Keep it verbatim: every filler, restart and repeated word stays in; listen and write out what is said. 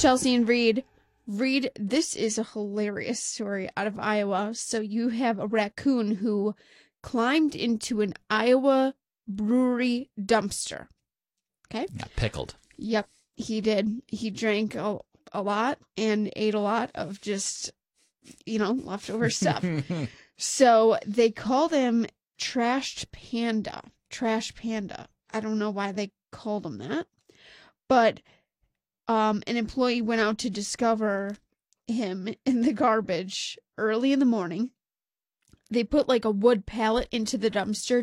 Chelsea and Reed. Reed, this is a hilarious story out of Iowa. So you have a raccoon who climbed into an Iowa brewery dumpster. Okay? Got pickled. Yep, he did. He drank a, a lot and ate a lot of just, you know, leftover stuff. So they called him Trashed Panda. Trash Panda. I don't know why they called him that. But um, an employee went out to discover him in the garbage early in the morning. They put like a wood pallet into the dumpster